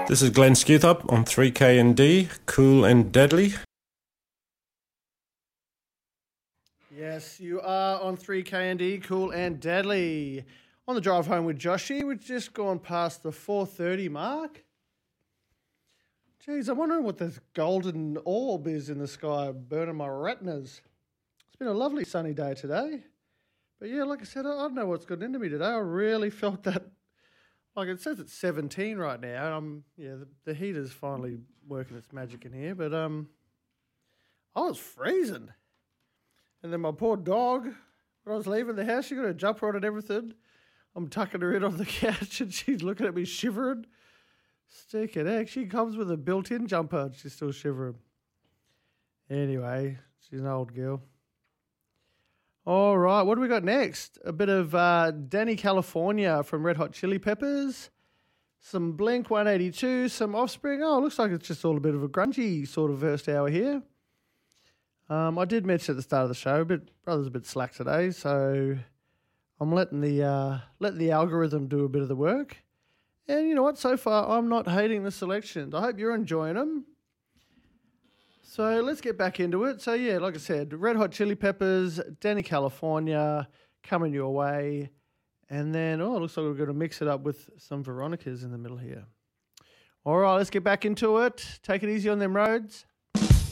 This is Glenn Skewthop on 3K&D, Cool and Deadly. Yes, you are on 3K&D, Cool and Deadly. On the drive home with Joshy, we've just gone past the 4:30 mark. Geez, I'm wondering what this golden orb is in the sky burning my retinas. It's been a lovely sunny day today. But yeah, like I said, I don't know what's got into me today. I really felt that, like it says it's 17 right now. The heater's finally working its magic in here, but I was freezing. And then my poor dog, when I was leaving the house, she got a jumper on and everything. I'm tucking her in on the couch and she's looking at me shivering. Stick it, heck. She comes with a built-in jumper and she's still shivering. Anyway, she's an old girl. All right, what do we got next? A bit of Danny California from Red Hot Chili Peppers, some Blink 182, some Offspring. Oh, it looks like it's just all a bit of a grungy sort of first hour here. I did mention at the start of the show, but brother's a bit slack today, so I'm letting the algorithm do a bit of the work. And you know what? So far, I'm not hating the selections. I hope you're enjoying them. So let's get back into it. So yeah, like I said, Red Hot Chili Peppers, Danny California, coming your way. And then, it looks like we're going to mix it up with some Veronicas in the middle here. All right, let's get back into it. Take it easy on them roads.